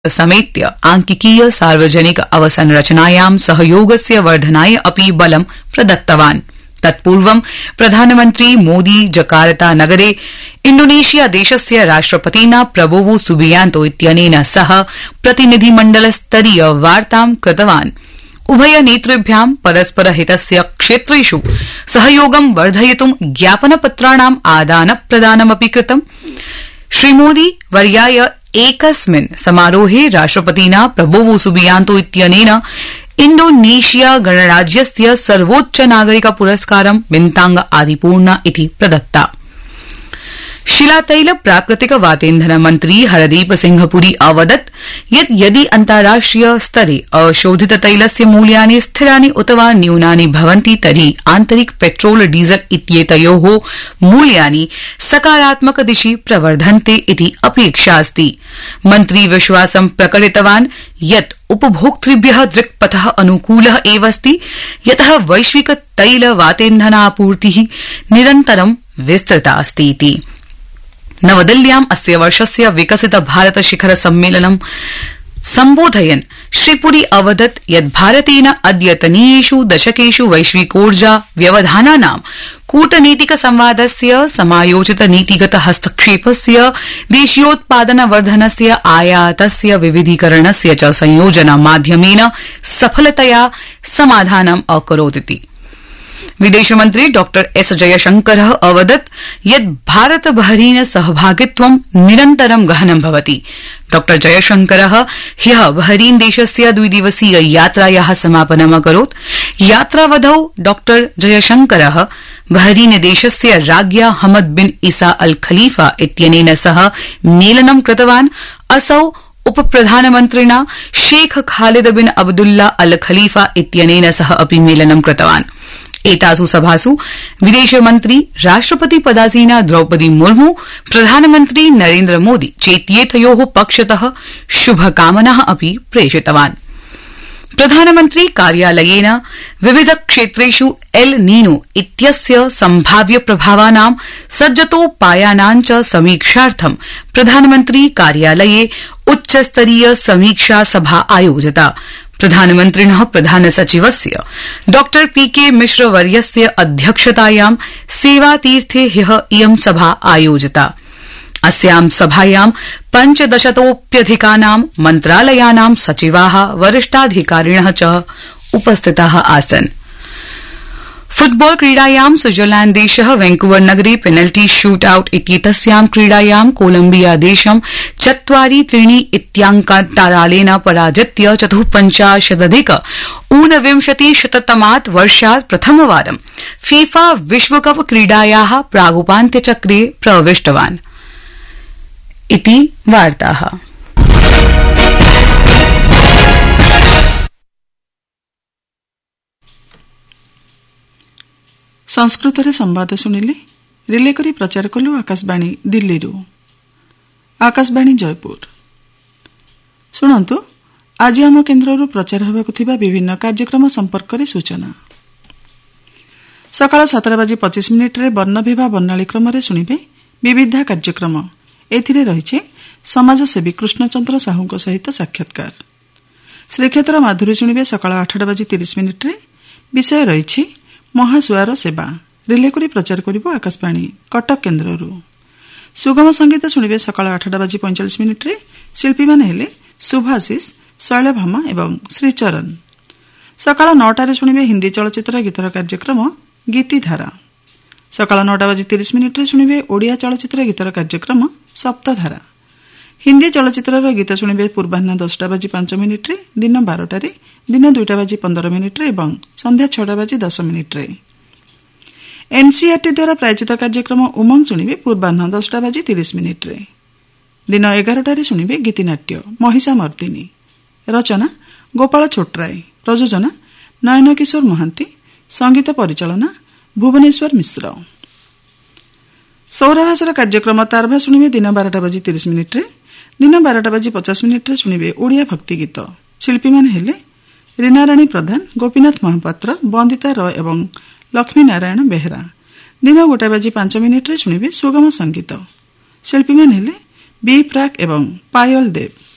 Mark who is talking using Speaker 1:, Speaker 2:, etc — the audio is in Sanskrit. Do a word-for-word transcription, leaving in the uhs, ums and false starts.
Speaker 1: समेत्य आंकिकीय सार्वजनिक अवसंरचनायां सहयोगस्य वर्धनाय अपि बलं प्रदत्तवान्। तत्पूर्वं प्रधानमन्त्री मोदी जकार्ता नगरे इंडोनेशिया देशस्य राष्ट्रपतिना प्रबोवो सुबियांतो इत्यनेन सह प्रतिनिधिमण्डलस्तरीय वार्तां कृतवान्। उभय नेतृभ्यां परस्पर हितस्य क्षेत्रेषु सहयोगं वर्धयितुं ज्ञापनपत्राणां आदान प्रदानमपि कृतम्। श्रीमोदी वर्याय एकस्मिन् समारोहे राष्ट्रपतिना प्रबोवो सुबियांतो इत्यनेन इंडोनेशिया गणराज्यस्य सर्वोच्च नागरिक पुरस्कारं बिन्तांग आदिपूर्णा इति प्रदत्ता। शिलातैल प्राकृतिक वातेन्धन मन्त्री हरदीप सिंह पुरी अवदत् यत् यदि अन्ताराष्ट्रिय स्तरे अशोधित तैलस्य मूल्यानि स्थिरानि उत वा न्यूनानि भवन्ति तर्हि आन्तरिक पेट्रोल डीजल इत्येतयोः मूल्यानि सकारात्मक दिशि प्रवर्धन्ते इति अपेक्षा अस्ति। मन्त्री विश्वासं प्रकटितवान् यत् उपभोक्तृभ्यः दृक्पथः अनुकूलः एव अस्ति, यतः वैश्विक तैल वातेन्धनापूर्तिः निरन्तरं विस्तृता अस्ति इति। नवदिल्ल्याम् अस्य वर्षस्य विकसित भारत शिखर सम्मेलनं सम्बोधयन् श्रीपुरी अवदत् यत् भारतेन अद्यतनीयेषु दशकेषु वैश्विकोर्जा व्यवधानानां कूटनीतिक संवादस्य समायोजित नीतिगत हस्तक्षेपस्य देशीयोत्पादनवर्धनस्य आयातस्य विविधीकरणस्य च संयोजन माध्यमेन सफलतया समाधानम् अकरोदिति। विदेशमन्त्री डॉ एस जयशंकरः अवदत् यत् भारत बहरीन सहभागित्वं निरन्तरं गहनं भवति। डॉ जयशंकरः ह्यः बहरीन देशस्य द्विदिवसीय यात्रायाः समापनम् अकरोत्। यात्रावधौ डॉ जयशंकरः बहरीन देशस्य राज्ञा हमद बिन ईसा अल खलीफा इत्यनेन सह मेलनं कृतवान्। असौ उपप्रधानमन्त्रिणा शेख खालिद बिन अब्दुल्ला अल खलीफा इत्यनेन सह अपि मेलनं कृतवान्। एतासु सभासु विदेशमन्त्री राष्ट्रपति पदासीना द्रौपदी मुर्मू, प्रधानमन्त्री नरेन्द्र मोदी चेत्येतयोः पक्षतः शुभकामनाः अपि प्रेषितवान्। प्रधानमन्त्री कार्यालयेन विविध क्षेत्रेषु एल नीनो इत्यस्य सम्भाव्य प्रभावानां सज्जतोपायानां च समीक्षार्थं प्रधानमन्त्री कार्यालये उच्चस्तरीय समीक्षा सभा आयोजिता। प्रधानमन्त्रिणः प्रधान सचिवस्य डॉ पीके मिश्र वर्यस्य अध्यक्षतायां सेवातीर्थे ह्यः इयं सभा आयोजिता। अस्यां सभायां पञ्चदशतोप्यधिकानां मन्त्रालयानां सचिवाः वरिष्ठाधिकारिणः च उपस्थिताः आसन्। फुटबॉल क्रीडायां स्विट्जरलैण्ड देशः वैंकूवर नगरे पेनल्टी शूट आउट इत्येतस्यां क्रीडायां कोलम्बिया देशं चत्वारि त्रीणि इत्याङ्कान्तरालेन पराजित्य चतुःपञ्चाशदधिक ऊनविंशतिशततमात् वर्षात् प्रथमवारं फीफा विश्वकप क्रीडायाः प्रागुपान्त्यचक्रे प्रविष्टवान् इति वार्ताः।
Speaker 2: संस्कृतरे संवाद शुणिले रिले करी प्रचार कलु आकाशवाणी दिल्ली। आकाशवाणी जयपुर शुणु आज आम केन्द्र प्रचार होगा विभिन्न कार्यक्रम संपर्क में सूचना। सकाळ सातटा बाजी पचिश मिनिट्रे वर्णविभा बर्णाली क्रम शुणे विविधा कार्यक्रम। एथिरे रही समाजसेवी कृष्णचंद्र साहू सहित साक्षात्कार। श्रीक्षेत्र माधुरी शुणे सकाळ आठटा बाजी तीस मिनिट्रे। विषय रही महासुआर सेवा। रिले करी प्रचार करिब आकाशवाणी कटक केन्द्र। सुगम संगीत शुणे सकाळ आठटा बाजी पैंचाश मिनिट्रे। शिल्पी माने हेले शुभाशीष, शैलभामा एवं श्रीचरण। सकाळ नौटारे शुणे हिंदी चलचित्र गीतर कार्यक्रम गीतिधारा। सकाळ नौटा बाजी तीस मिनिट्रे शुणे ओडिया चलचित्र गीतर कार्यक्रम सप्तधारा। हिंदी चलचित्र गीत शुणे पूर्वाह्न दसटा बाजी पांच मिनिट्रे, दिन बारटारे, दिन दुईटा बाजी पंदर मिनिट्रे एवं संध्या छटा बाजी दस मिनिट्रे। एनसीईआरटी द्वारा प्रायोजित कार्यक्रम उमंग शुणे पूर्वाह्न दसटा बाजी तीस मिनिट्रे, दिन एगारटारे शुणे गीतिनाट्य महिषा मर्दिनी। रचना गोपाल छोटराय, प्रयोजना नयन किशोर महांती, संगीत परिचालना भुवनेश्वर मिश्र। सौराभाषार कार्यक्रम तारभा शुणे दिन बारटा बाजी तीस मिनिट्रे, दिन बारटा बाजी पचास मिनिट्रे शुणे ओडिया भक्ति गीत। शिल्पी माने हेले रीनाराणी प्रधान, गोपीनाथ महापात्र, बंदिता रॉय एवं लक्ष्मी नारायण बेहरा। दिन गोटा बाजी पांच मिनिट्रे शुणे सुगम संगीत। शिल्पी माने हेले बी प्राक एवं पायल देव।